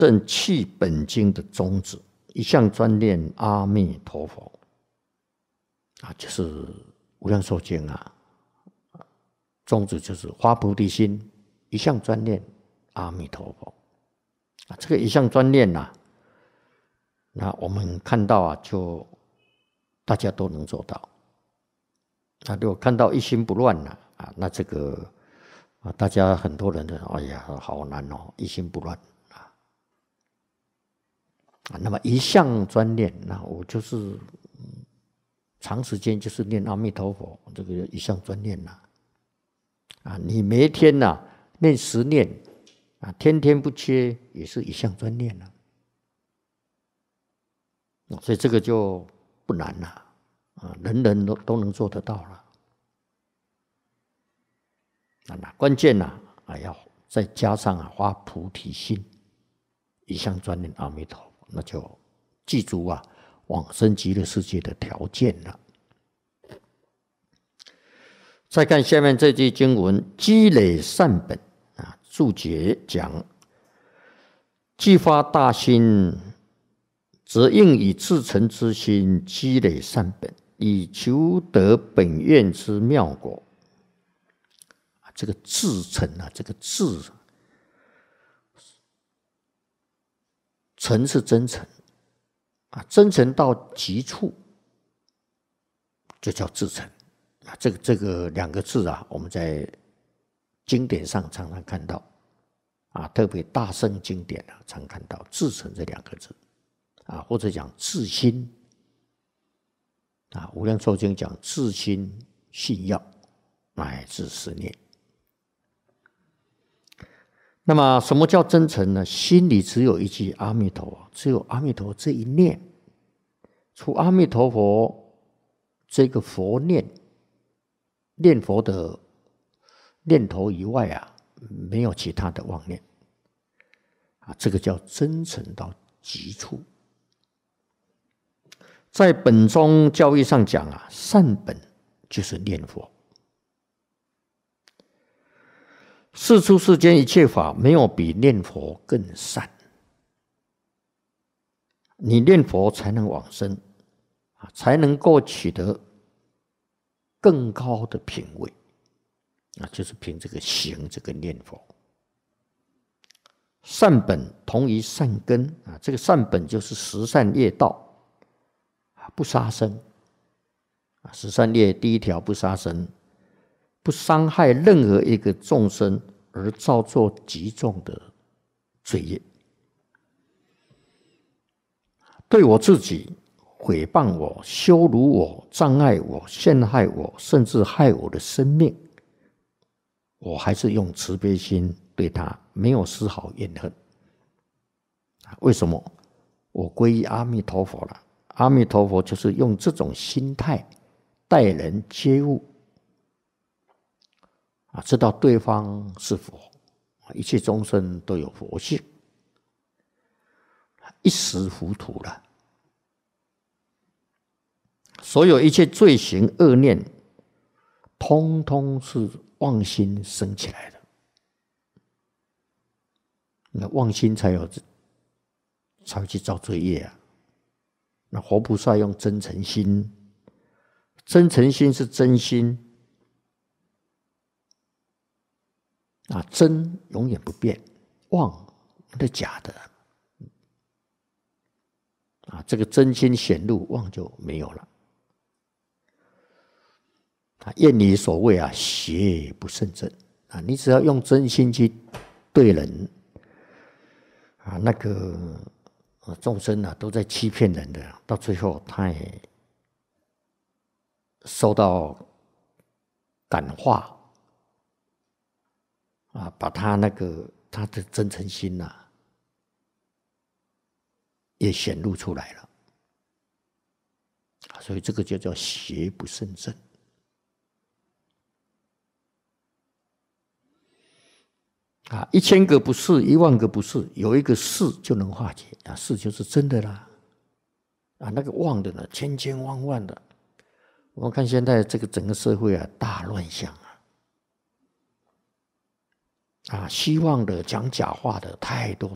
正气本经的宗旨，一向专念阿弥陀佛就是无量寿经宗旨就是发菩提心，一向专念阿弥陀佛这个一向专念那我们看到就大家都能做到。如果看到一心不乱那这个大家很多人哎呀好难一心不乱那么一向专念，那我就是长时间就是念阿弥陀佛，这个一向专念你每一天念10念天天不缺，也是一向专念所以这个就不难人人都能做得到了。关键要再加上发菩提心，一向专念阿弥陀佛，那就记住往生极乐世界的条件了。再看下面这句经文，积累善本注解讲，既发大心，则应以至诚之心积累善本，以求得本愿之妙果。这个至诚这个至诚是真诚真诚到极处就叫至诚这个2个字我们在经典上常常看到特别大乘经典常看到至诚这2个字或者讲至心无量寿经讲至心信要乃至10念。那么什么叫真诚呢？心里只有一句阿弥陀佛，只有阿弥陀佛这一念，除阿弥陀佛这个佛念佛的念头以外没有其他的妄念这个叫真诚到极处。在本宗教义上讲善本就是念佛。世出世间一切法，没有比念佛更善。你念佛才能往生才能够取得更高的品位就是凭这个行这个念佛。善本同于善根这个善本就是十善业道不杀生十善业第一条不杀生，不伤害任何一个众生而造作极重的罪业，对我自己毁谤我、羞辱我、障碍我、陷害我，甚至害我的生命，我还是用慈悲心对他，没有丝毫怨恨。为什么？我皈依阿弥陀佛了。阿弥陀佛就是用这种心态待人接物知道对方是佛，一切众生都有佛性，一时糊涂了，所有一切罪行恶念通通是妄心生起来的。那妄心才会去造罪业那活菩萨用真诚心，真诚心是真心真永远不变，妄那假的这个真心显露，妄就没有了。谚语所谓邪不胜正你只要用真心去对人那个众生都在欺骗人的，到最后他也受到感化把他的真诚心也显露出来了，所以这个就叫邪不胜正。1000个不是，10000个不是，有一个是就能化解是就是真的啦那个妄的呢，千千万万的。我们看现在这个整个社会大乱象虚妄的讲假话的太多